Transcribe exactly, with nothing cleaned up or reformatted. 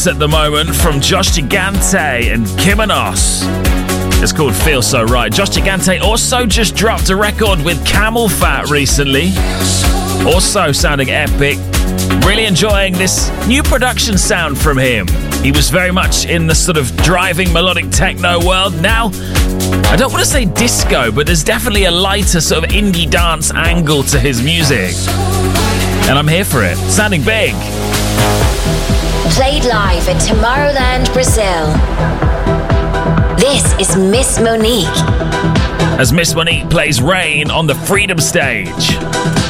at the moment from Josh Gigante and Kimonos. It's called Feel So Right. Josh Gigante also just dropped a record with Camel Fat recently. Also sounding epic. Really enjoying this new production sound from him. He was very much in the sort of driving melodic techno world. Now, I don't want to say disco, but there's definitely a lighter sort of indie dance angle to his music. And I'm here for it. Sounding big. Played live at Tomorrowland, Brazil. This is Miss Monique. As Miss Monique plays Rain on the Freedom Stage.